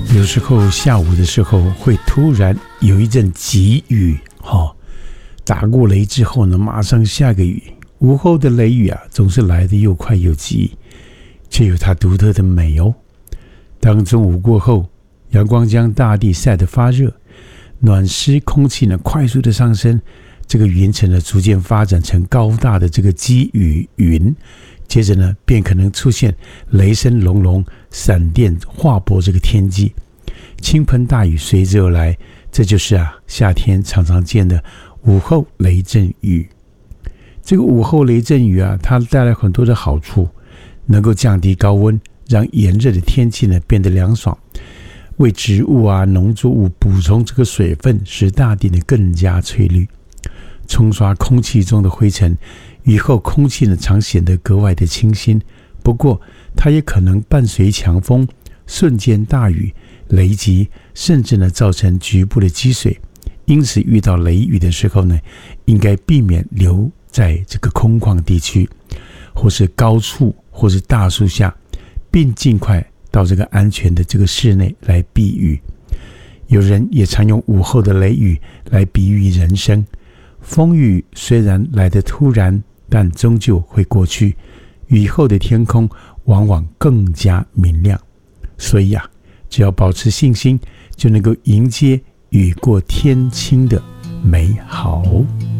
有时候下午的时候会突然有一阵急雨，打过雷之后呢，马上下个雨。午后的雷雨啊，总是来得又快又急，却有它独特的美哦。当中午过后，阳光将大地晒得发热，暖湿空气呢快速的上升，这个云层呢逐渐发展成高大的这个积雨云，接着呢便可能出现雷声隆隆，闪电划破这个天际，倾盆大雨随之而来。这就是夏天常常见的午后雷阵雨。这个午后雷阵雨它带来很多的好处，能够降低高温，让炎热的天气呢变得凉爽，为植物农作物补充这个水分，使大地呢更加翠绿，冲刷空气中的灰尘。雨后空气呢常显得格外的清新，不过它也可能伴随强风、瞬间大雨、雷击，甚至呢造成局部的积水。因此遇到雷雨的时候呢，应该避免留在这个空旷地区，或是高处，或是大树下，并尽快到这个安全的这个室内来避雨。有人也常用午后的雷雨来比喻人生。风雨虽然来得突然，但终究会过去。雨后的天空往往更加明亮。所以只要保持信心，就能够迎接雨过天晴的美好。